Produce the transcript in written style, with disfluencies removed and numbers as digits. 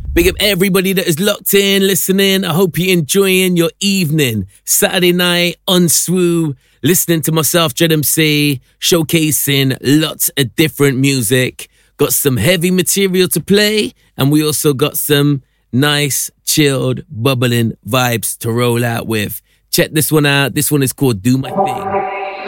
Big up everybody that is locked in, listening. I hope you're enjoying your evening. Saturday night on Swoo, listening to myself, Jed MC, showcasing lots of different music. Got some heavy material to play, and we also got some nice, chilled, bubbling vibes to roll out with. Check this one out. This one is called Do My Thing.